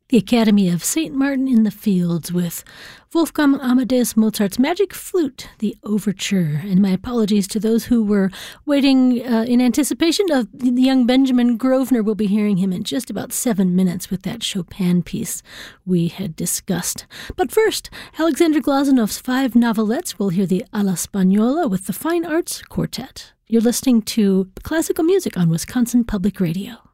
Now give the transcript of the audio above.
the Academy of St. Martin in the Fields with Wolfgang Amadeus Mozart's Magic Flute, the Overture. And my apologies to those who were waiting in anticipation of the young Benjamin Grosvenor. We'll be hearing him in just about 7 minutes with that Chopin piece we had discussed. But first, Alexander Glazanov's 5 novelettes. We'll hear the Alla Spagnola with the Fine Arts Quartet. You're listening to classical music on Wisconsin Public Radio.